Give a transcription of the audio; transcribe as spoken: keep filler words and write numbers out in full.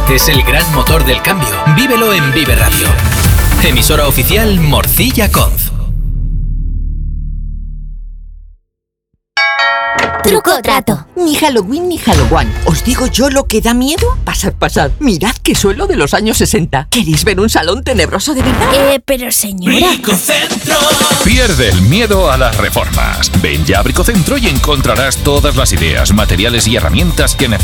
es el gran motor del cambio. Vívelo en Vive Radio. Emisora oficial Morcilla Conz. Truco o trato. Ni Halloween ni Halloween. ¿Os digo yo lo que da miedo? Pasad, pasad. Mirad qué suelo de los años sesenta. ¿Queréis ver un salón tenebroso de verdad? Eh, pero señora... Bricocentro. Pierde el miedo a las reformas. Ven ya a Bricocentro y encontrarás todas las ideas, materiales y herramientas que necesitas